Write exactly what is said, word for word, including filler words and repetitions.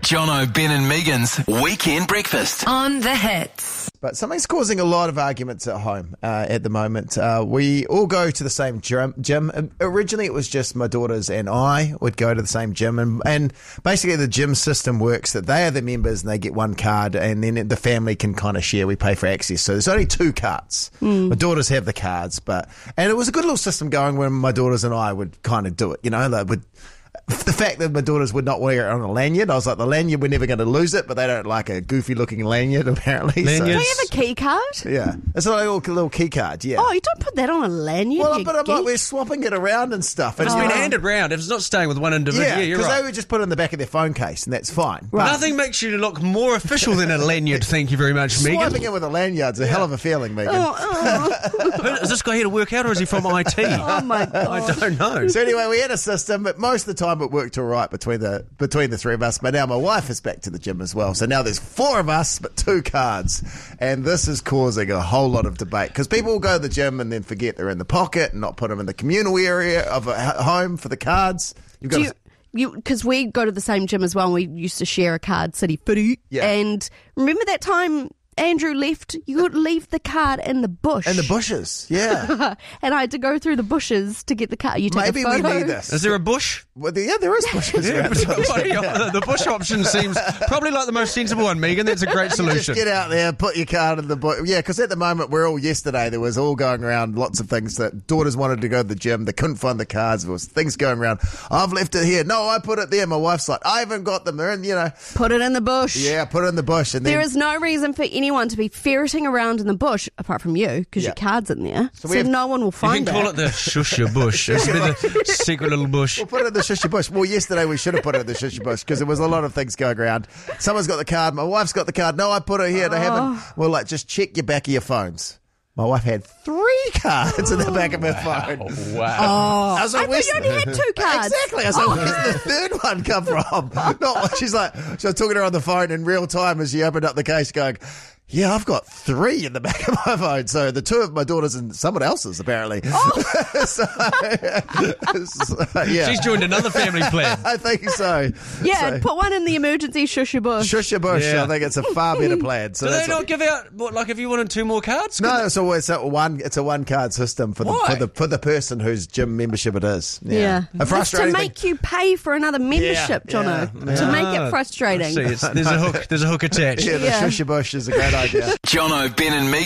Jono, Ben and Megan's Weekend Breakfast. On the Hits. But something's causing a lot of arguments at home uh, at the moment. Uh, we all go to the same gym. gym. Originally, it was just my daughters and I would go to the same gym. And, and basically, the gym system works that they are the members and they get one card and then the family can kind of share. We pay for access. So there's only two cards. Mm. My daughters have the cards. but And it was a good little system going when my daughters and I would kind of do it. You know, they would... The fact that my daughters would not wear it on a lanyard, I was like, the lanyard, we're never going to lose it, but they don't like a goofy-looking lanyard, apparently. Lanyards. So. Do Do you have a key card? Yeah. It's like a little, little key card, yeah. Oh, you don't put that on a lanyard. well, you but I'm like, geek. we're swapping it around and stuff. It's And, been uh, handed round. If it's not staying with one individual, Yeah, yeah, you're because right. they would just put it in the back of their phone case, and that's fine. Right. Nothing makes you look more official than a lanyard, thank you very much, Megan. Swiping it with a lanyard's a hell of a feeling, Megan. Oh, oh. Is this guy here to work out or is he from I T? Oh, my God. I don't know. So anyway, we had a system, but most of the time it worked all right between the between the three of us. But now my wife is back to the gym as well. So now there's four of us, but two cards. And this is causing a whole lot of debate because people will go to the gym and then forget they're in the pocket and not put them in the communal area of a h- home for the cards. You've got Do to, you, because we go to the same gym as well, and we used to share a card, City Footy. Yeah. And remember that time Andrew left? You could leave the card in the bush. in the bushes, yeah. And I had to go through the bushes to get the card. You take Maybe a we photo. need this. Is there a bush? Well, yeah, there is bushes Yeah, around. the, the bush option seems probably like the most sensible one, Megan. That's a great solution. Just get out there, put your card in the book. Yeah, because at the moment, we're all yesterday, there was all going around lots of things that daughters wanted to go to the gym. They couldn't find the cards. There was things going around. I've left it here. No, I put it there. My wife's like, I haven't got them there. And, you know, Put it in the bush. yeah, put it in the bush. And There then, is no reason for anyone to be ferreting around in the bush, apart from you, because Yeah. your card's in there. So, we have- no one will You find can call it. it the shusha bush. It's the secret little bush. we'll put it in the shushy bush. Well, yesterday we should have put it in the shushy bush because there was a lot of things going around. Someone's got the card. My wife's got the card. No, I put it here. They haven't. Well, like, just check your back of your phones. My wife had three cards in the back of her phone. Wow. I was I like, thought where's you only had two cards. Exactly. I was like, where's the third one come from? Not, she's like, so I was talking to her on the phone in real time as she opened up the case going, yeah, I've got three in the back of my phone. So the two of my daughters and someone else's, apparently. Oh. so, so, yeah. She's joined another family plan. I think so. Yeah, So, put one in the emergency shusha bush. shush your bush. Yeah. I think it's a far better plan. So Do they that's not give out, what, like if you wanted two more cards? no, it's always a one. It's a one card system for the Why? for the for the person whose gym membership it is. Yeah, Yeah. A It's to frustrating thing. make you pay for another membership, Yeah, Jono. yeah, To make Ah, it frustrating. See, it's, there's a hook. There's a hook attached. Yeah, the Yeah. shush your bush is a great idea. Jono, Ben and Megan.